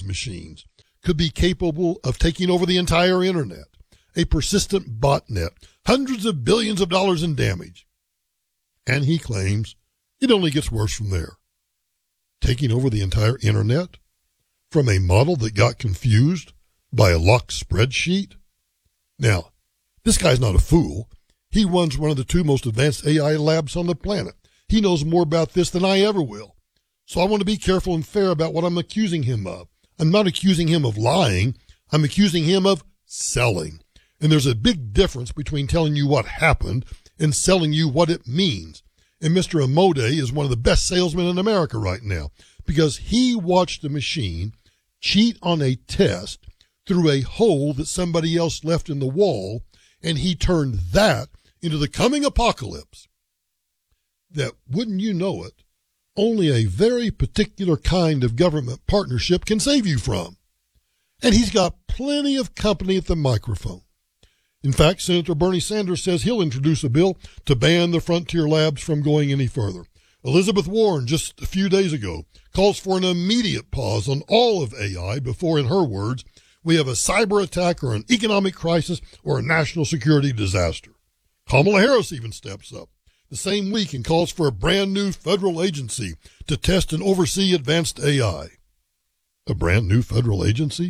machines could be capable of taking over the entire internet, a persistent botnet, hundreds of billions of dollars in damage. And he claims it only gets worse from there. Taking over the entire internet from a model that got confused by a locked spreadsheet? Now, this guy's not a fool. He runs one of the two most advanced AI labs on the planet. He knows more about this than I ever will. So I want to be careful and fair about what I'm accusing him of. I'm not accusing him of lying. I'm accusing him of selling. And there's a big difference between telling you what happened and selling you what it means. And Mr. Amode is one of the best salesmen in America right now because he watched a machine cheat on a test through a hole that somebody else left in the wall, and he turned that into the coming apocalypse that, wouldn't you know it, only a very particular kind of government partnership can save you from. And he's got plenty of company at the microphone. In fact, Senator Bernie Sanders says he'll introduce a bill to ban the frontier labs from going any further. Elizabeth Warren, just a few days ago, calls for an immediate pause on all of AI before, in her words, we have a cyber attack or an economic crisis or a national security disaster. Kamala Harris even steps up the same week and calls for a brand new federal agency to test and oversee advanced AI. A brand new federal agency?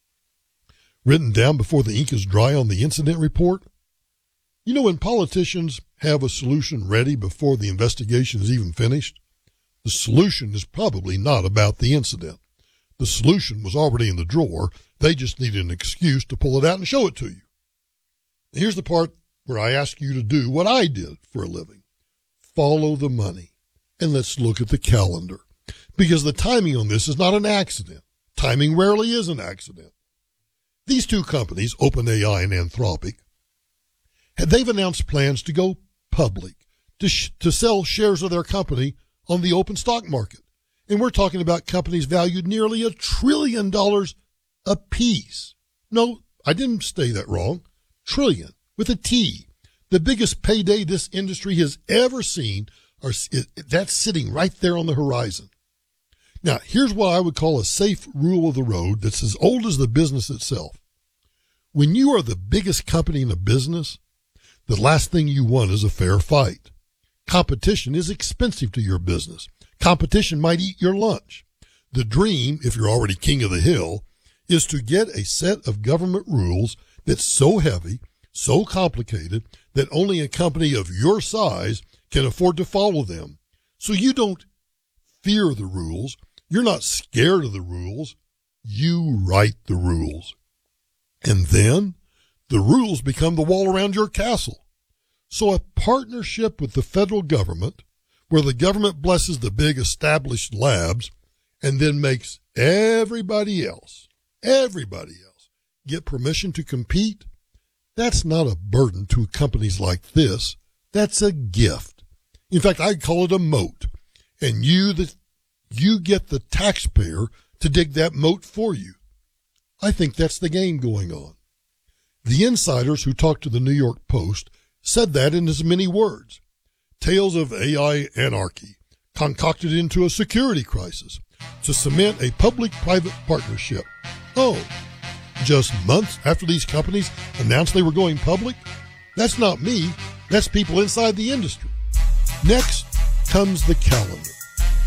Written down before the ink is dry on the incident report? You know, when politicians have a solution ready before the investigation is even finished, the solution is probably not about the incident. The solution was already in the drawer. They just needed an excuse to pull it out and show it to you. Here's the part where I ask you to do what I did for a living. Follow the money. And let's look at the calendar. Because the timing on this is not an accident. Timing rarely is an accident. These two companies, OpenAI and Anthropic, they've announced plans to go public, to sell shares of their company on the open stock market. And we're talking about companies valued nearly $1 trillion apiece. No, I didn't say that wrong. Trillion, with a T. The biggest payday this industry has ever seen, that's sitting right there on the horizon. Now, here's what I would call a safe rule of the road that's as old as the business itself. When you are the biggest company in a business, the last thing you want is a fair fight. Competition is expensive to your business. Competition might eat your lunch. The dream, if you're already king of the hill, is to get a set of government rules that's so heavy, so complicated, that only a company of your size can afford to follow them. So you don't fear the rules. You're not scared of the rules. You write the rules. And then the rules become the wall around your castle. So a partnership with the federal government, where the government blesses the big established labs and then makes everybody else get permission to compete, that's not a burden to companies like this. That's a gift. In fact, I'd call it a moat. And you get the taxpayer to dig that moat for you. I think that's the game going on. The insiders who talked to the New York Post said that in as many words. Tales of AI anarchy concocted into a security crisis to cement a public-private partnership. Oh, just months after these companies announced they were going public? That's not me. That's people inside the industry. Next comes the calendar.